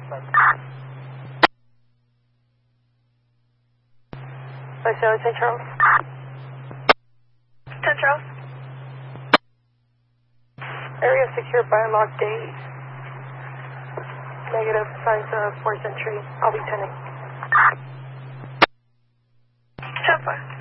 Hello, 10 Charles. 10 Charles. Area secured by a locked gate. Negative, signs of 4th Century. I'll be 10. 10-4.